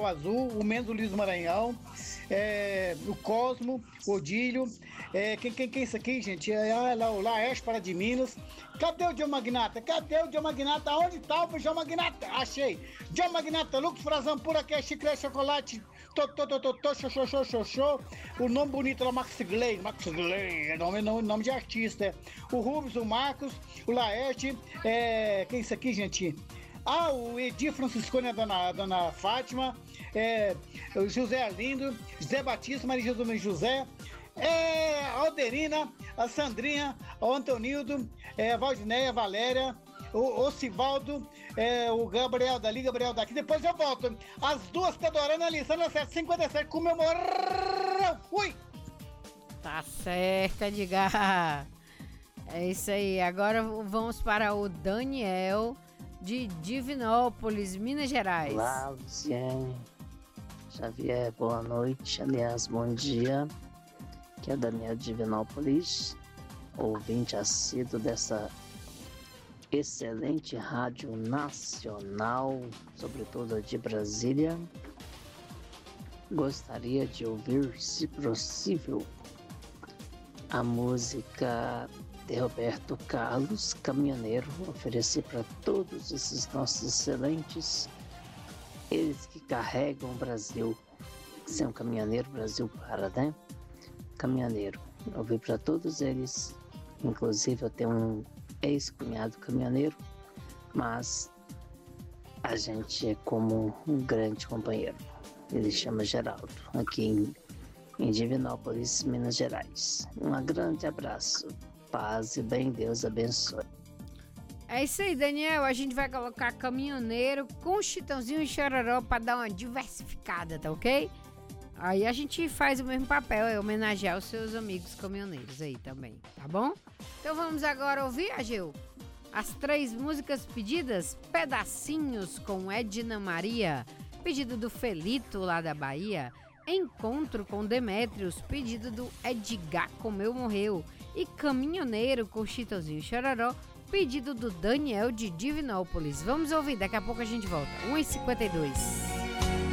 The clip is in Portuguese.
Azul, o Mendes Luiz Maranhão, o Cosmo, o Odílio, quem é isso aqui, gente? Lá, o Laércio Pará de Minas. Cadê o John Magnata? Onde tá o John Magnata? Achei. John Magnata, Lucas Frazão, por aqui, chiclete, chocolate, show. O nome bonito lá, Max Gley, nome de artista. O Rubens, o Marcos, o Laerte, quem é isso aqui, gente? O Edir Franciscone, a dona Fátima, o José Arlindo, José Batista, Maria Jesus José, a Alderina, a Sandrinha, o Antonildo, a Valdinéia, a Valéria, o Civaldo, o Gabriel daqui. Depois eu volto. As duas tá adorando a lição na 757 comemorou. Fui! Tá certo, Edgar. É isso aí. Agora vamos para o Daniel de Divinópolis, Minas Gerais. Olá, Luciane. Xavier, boa noite. Aliás, bom dia. Aqui é Daniel de Divinópolis, ouvinte assíduo dessa excelente rádio nacional, sobretudo de Brasília. Gostaria de ouvir, se possível, a música de Roberto Carlos, Caminhoneiro. Oferecer para todos esses nossos excelentes, eles que carregam o Brasil. Se é um caminhoneiro, Brasil para, né? Caminhoneiro. Ouvir para todos eles. Inclusive eu tenho um ex-cunhado caminhoneiro, mas a gente é como um grande companheiro. Ele chama Geraldo, aqui em Divinópolis, Minas Gerais. Um grande abraço, paz e bem, Deus abençoe. É isso aí, Daniel. A gente vai colocar Caminhoneiro com Chitãozinho e Chororó para dar uma diversificada, tá ok? Aí a gente faz o mesmo papel, homenagear os seus amigos caminhoneiros aí também, tá bom? Então vamos agora ouvir, Ageu, as 3 músicas pedidas. Pedacinhos com Edna Maria, pedido do Felito lá da Bahia. Encontro com Demétrios, pedido do Edgar Comeu Morreu. E Caminhoneiro com Chitãozinho e Chororó, pedido do Daniel de Divinópolis. Vamos ouvir, daqui a pouco a gente volta. 1h52.